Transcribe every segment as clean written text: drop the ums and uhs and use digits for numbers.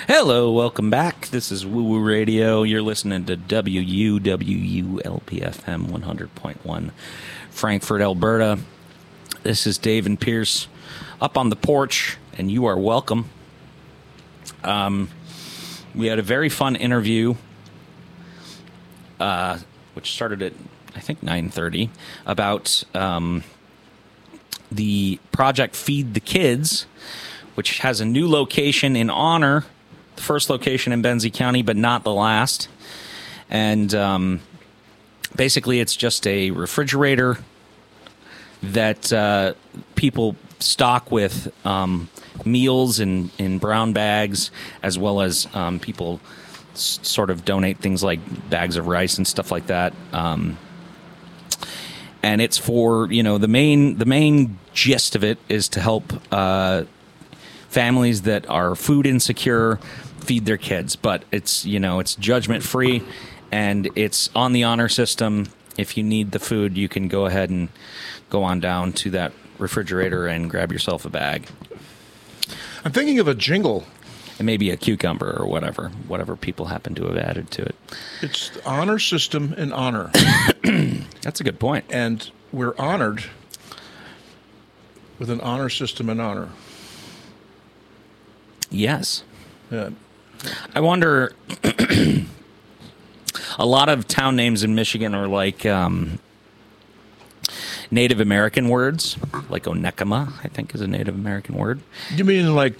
Hello, welcome back. This is Woo Woo Radio. You're listening to WUWULPFM 100.1 Frankfurt, Alberta. This is Dave and Pierce up on the porch, and you are welcome. We had a very fun interview, which started at, I think, 9:30, about the project Feed the Kids, which has a new location in Honor, the first location in Benzie County, but not the last. And basically, it's just a refrigerator that people stock with meals in brown bags, as well as people sort of donate things like bags of rice and stuff like that. And it's for, the main gist of it is to help families that are food insecure feed their kids. But it's, it's judgment free, and it's on the honor system. If you need the food, you can go ahead and go on down to that refrigerator and grab yourself a bag. I'm thinking of a jingle. And maybe a cucumber or whatever people happen to have added to it. It's the honor system in honor. That's a good point. And we're honored with an honor system in honor. Yes. Yeah. I wonder, a lot of town names in Michigan are like Native American words, like Onekama, I think is a Native American word. You mean like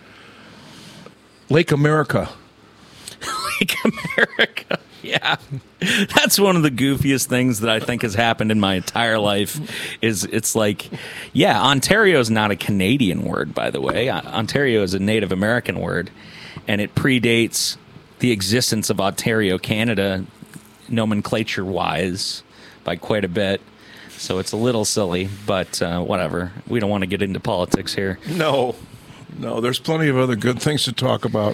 Lake America? Lake America, yeah. That's one of the goofiest things that I think has happened in my entire life. It's like, yeah, Ontario is not a Canadian word, by the way. Ontario is a Native American word, and it predates the existence of Ontario, Canada, nomenclature-wise, by quite a bit. So it's a little silly, but whatever. We don't want to get into politics here. No, there's plenty of other good things to talk about.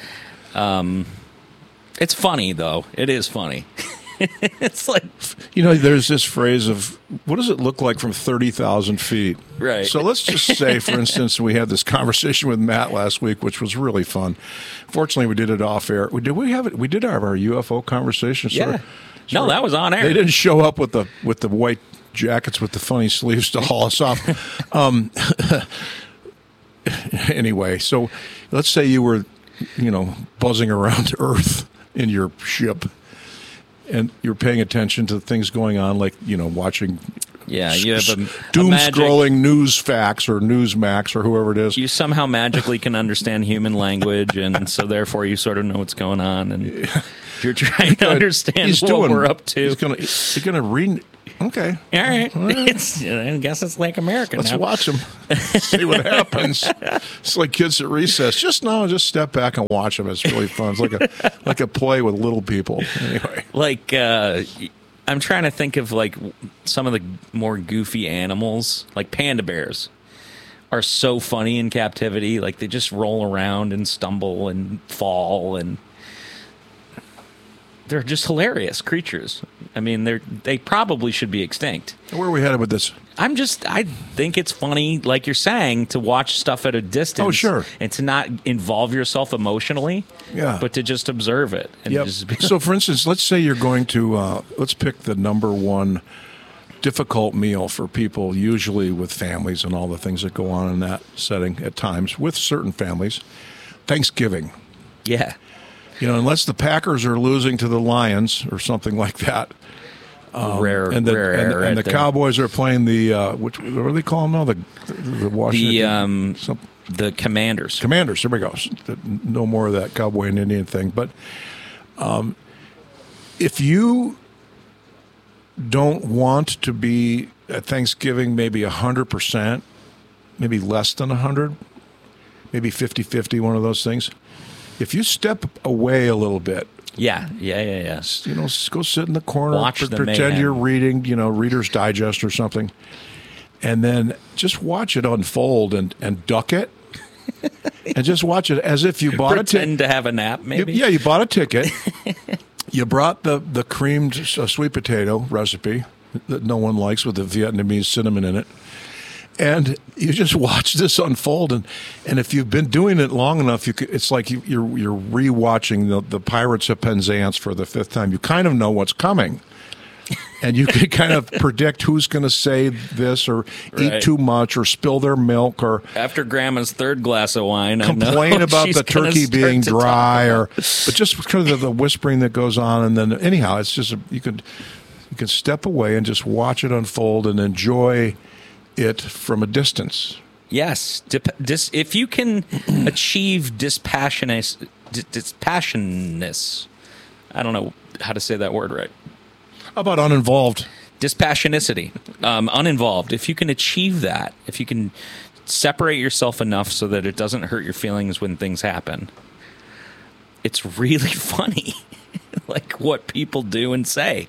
It's funny, though. It is funny. It's like... there's this phrase of, what does it look like from 30,000 feet? Right. So let's just say, for instance, we had this conversation with Matt last week, which was really fun. Fortunately, we did it off air. We did our UFO conversation. Yeah. No, that was on air. They didn't show up with the white jackets with the funny sleeves to haul us off. Anyway, so let's say you were, buzzing around Earth in your ship, and you're paying attention to things going on, like, watching you have doom-scrolling News Facts or Newsmax or whoever it is. You somehow magically can understand human language, and so therefore you sort of know what's going on, and you're trying to understand what we're up to. He's going to read... Okay. All right. I guess it's like America Let's now. watch them. See what happens. It's like kids at recess. Just step back and watch them. It's really fun. It's like a play with little people. Anyway. Like, I'm trying to think of, like, some of the more goofy animals. Like panda bears are so funny in captivity. Like, they just roll around and stumble and fall, and they're just hilarious creatures. I mean, they probably should be extinct. Where are we headed with this? I think it's funny, like you're saying, to watch stuff at a distance. Oh, sure. And to not involve yourself emotionally. Yeah. But to just observe it. And yep. So, for instance, let's say you're going to, let's pick the number one difficult meal for people, usually with families and all the things that go on in that setting at times, with certain families. Thanksgiving. Yeah. Unless the Packers are losing to the Lions or something like that. And the Cowboys are playing the what do they call them now? The Washington the Commanders. Commanders. There we go. No more of that cowboy and Indian thing. But if you don't want to be at Thanksgiving, maybe 100%, maybe less than 100, maybe 50-50, one of those things. If you step away a little bit. Yeah. Go sit in the corner, pretend you're reading, Reader's Digest or something, and then just watch it unfold and duck it, and just watch it as if you bought a ticket. Pretend to have a nap, maybe? You bought a ticket. You brought the creamed sweet potato recipe that no one likes with the Vietnamese cinnamon in it, And you just watch this unfold, and if you've been doing it long enough, it's like you're rewatching the Pirates of Penzance for the fifth time. You kind of know what's coming, and you can kind of predict who's going to say this or eat too much or spill their milk or after Grandma's third glass of wine, complain about the turkey being dry, but just because of the whispering that goes on, and then anyhow, it's just you can step away and just watch it unfold and enjoy it from a distance. Yes. If you can achieve dispassionate, I don't know how to say that word right. How about uninvolved? Dispassionicity. Uninvolved. If you can achieve that, if you can separate yourself enough so that it doesn't hurt your feelings when things happen, it's really funny, like what people do and say.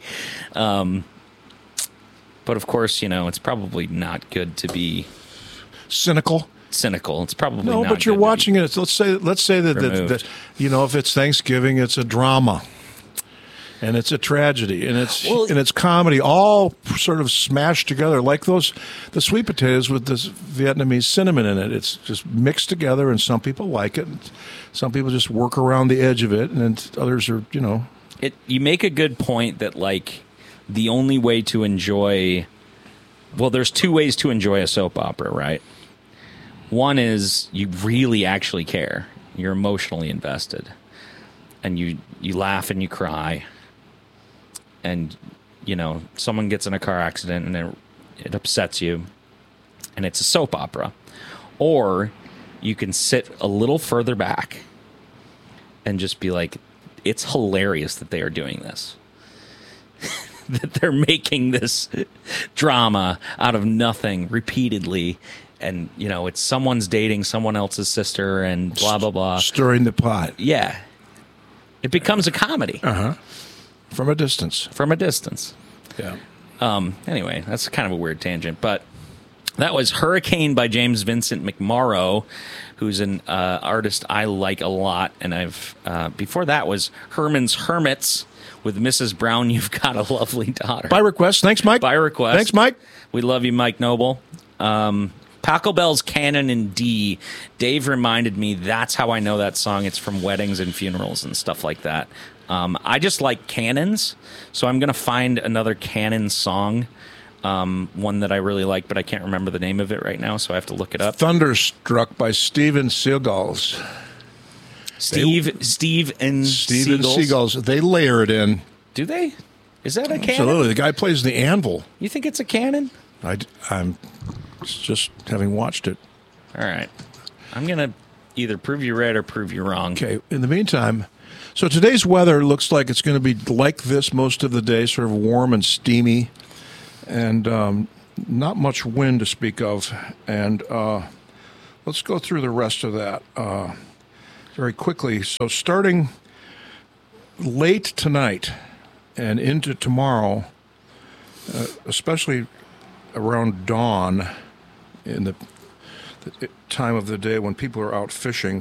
But of course, it's probably not good to be cynical. It's probably no, not but you're good watching it. Let's say that if it's Thanksgiving, it's a drama, and it's a tragedy, and it's comedy, all sort of smashed together, like the sweet potatoes with this Vietnamese cinnamon in it. It's just mixed together, and some people like it, and some people just work around the edge of it, and others are, You make a good point that the only way to enjoy, there's two ways to enjoy a soap opera, right? One is you really actually care. You're emotionally invested. And you laugh and you cry. And, someone gets in a car accident and it upsets you. And it's a soap opera. Or you can sit a little further back and just be like, it's hilarious that they are doing this. That they're making this drama out of nothing repeatedly, and it's someone's dating someone else's sister and blah blah blah, stirring the pot. Yeah, it becomes a comedy. From a distance. Yeah. Anyway, that's kind of a weird tangent, but that was Hurricane by James Vincent McMorrow, who's an artist I like a lot, and I've before that was Herman's Hermits with Mrs. Brown, You've Got a Lovely Daughter. By request. Thanks, Mike. By request. Thanks, Mike. We love you, Mike Noble. Pachelbel's Canon in D. Dave reminded me that's how I know that song. It's from weddings and funerals and stuff like that. I just like canons, so I'm going to find another canon song, one that I really like, but I can't remember the name of it right now, so I have to look it up. Thunderstruck by Steven Seagulls. Steven Seagulls. They layer it in. Do they? Is that a canon? Absolutely. The guy plays the anvil. You think it's a canon? I'm just having watched it. All right. I'm going to either prove you right or prove you wrong. Okay. In the meantime, so today's weather looks like it's going to be like this most of the day, sort of warm and steamy, and not much wind to speak of. And let's go through the rest of that very quickly. So starting late tonight and into tomorrow, especially around dawn in the time of the day when people are out fishing,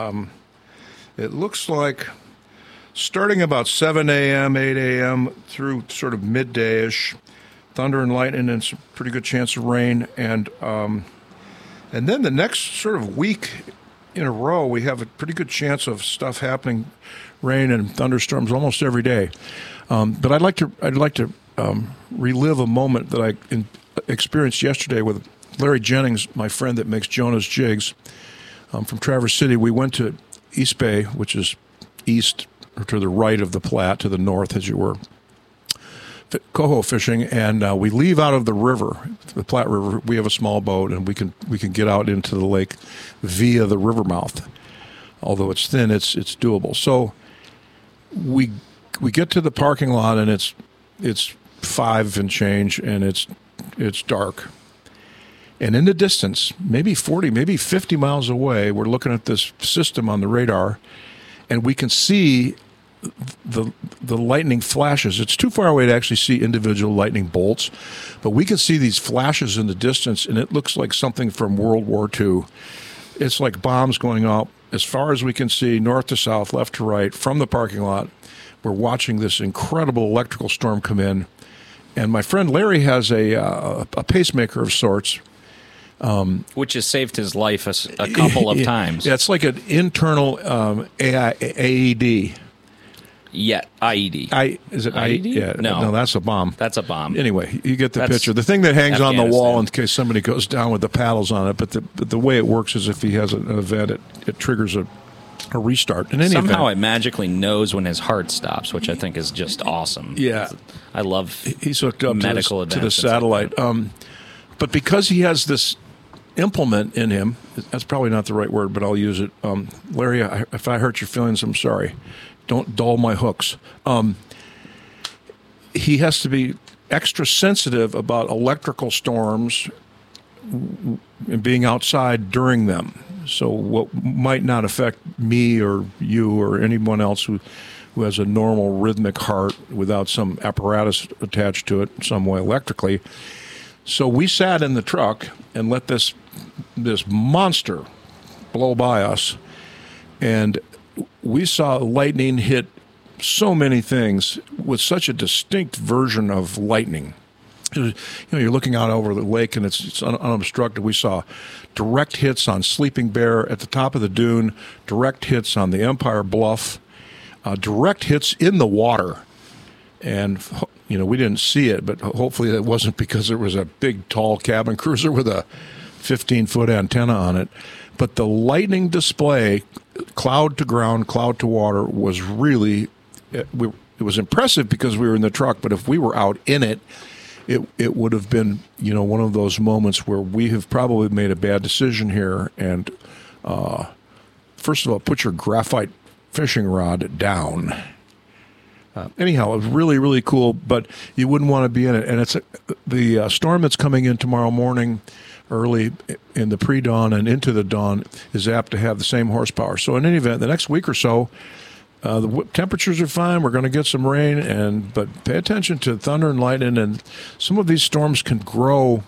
it looks like starting about 7 a.m., 8 a.m. through sort of midday-ish, thunder and lightning and some pretty good chance of rain. And then the next sort of week in a row, we have a pretty good chance of stuff happening, rain and thunderstorms almost every day. But I'd like to relive a moment that I experienced yesterday with Larry Jennings, my friend that makes Jonah's jigs, from Traverse City. We went to East Bay, which is east or to the right of the Platte, to the north, as you were, coho fishing, and we leave out of the river, the Platte River. We have a small boat, and we can get out into the lake via the river mouth. Although it's thin, it's doable. So we get to the parking lot, and it's 5 and change, and it's dark. And in the distance, maybe 40, maybe 50 miles away, we're looking at this system on the radar, and we can see the lightning flashes. It's too far away to actually see individual lightning bolts, but we can see these flashes in the distance, and it looks like something from World War II. It's like bombs going up as far as we can see, north to south, left to right, from the parking lot. We're watching this incredible electrical storm come in, and my friend Larry has a pacemaker of sorts Which has saved his life a couple of times. Yeah, it's like an internal AED. Yeah, IED. Is it IED? Yeah, no, that's a bomb. That's a bomb. Anyway, you get the picture. The thing that hangs on the wall in case somebody goes down with the paddles on it. But the way it works is if he has an event, it triggers a restart. In any Somehow event, it magically knows when his heart stops, which I think is just awesome. Yeah, I love. He's hooked up medical to the satellite. But because he has this implement in him, that's probably not the right word, but I'll use it. Larry, if I hurt your feelings, I'm sorry. Don't dull my hooks. He has to be extra sensitive about electrical storms and being outside during them. So what might not affect me or you or anyone else who has a normal rhythmic heart without some apparatus attached to it some way electrically. So we sat in the truck and let this monster blow by us, and we saw lightning hit so many things with such a distinct version of lightning. You're looking out over the lake and it's unobstructed. We saw direct hits on Sleeping Bear at the top of the dune, direct hits on the Empire Bluff, direct hits in the water. And, we didn't see it, but hopefully that wasn't because there was a big, tall cabin cruiser with a 15-foot antenna on it. But the lightning display, cloud to ground, cloud to water, was really, it was impressive because we were in the truck. But if we were out in it, it would have been, one of those moments where we have probably made a bad decision here. And first of all, put your graphite fishing rod down. Anyhow, it was really, really cool, but you wouldn't want to be in it. And it's the storm that's coming in tomorrow morning, early in the pre-dawn and into the dawn, is apt to have the same horsepower. So in any event, the next week or so, the temperatures are fine. We're going to get some rain, but pay attention to thunder and lightning. And some of these storms can grow,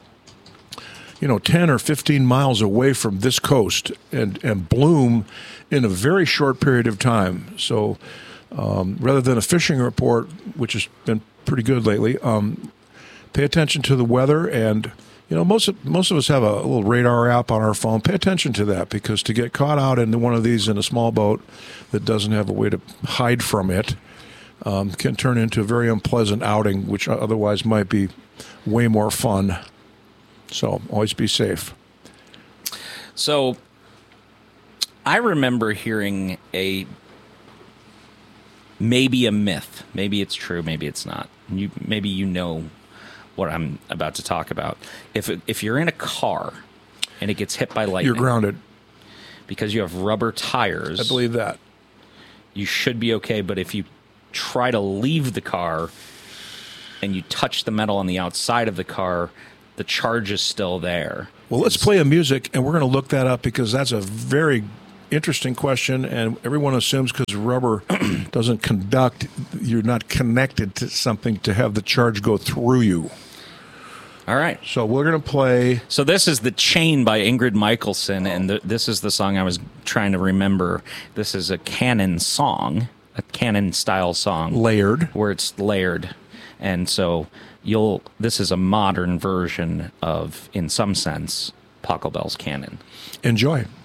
10 or 15 miles away from this coast and bloom in a very short period of time. So rather than a fishing report, which has been pretty good lately, pay attention to the weather. And most of us have a little radar app on our phone. Pay attention to that, because to get caught out in one of these in a small boat that doesn't have a way to hide from it can turn into a very unpleasant outing, which otherwise might be way more fun. So always be safe. So I remember hearing maybe a myth. Maybe it's true, maybe it's not. Maybe you know what I'm about to talk about. If you're in a car and it gets hit by lightning, you're grounded because you have rubber tires. I believe that. You should be okay, but if you try to leave the car and you touch the metal on the outside of the car, the charge is still there. Well, let's play a music, and we're going to look that up, because that's a very interesting question, and everyone assumes because rubber doesn't conduct, you're not connected to something to have the charge go through you. All right. So we're going to play. So this is The Chain by Ingrid Michaelson, and this is the song I was trying to remember. This is a canon song, a canon-style song. Layered. Where it's layered. And so this is a modern version of, in some sense, Pachelbel's canon. Enjoy.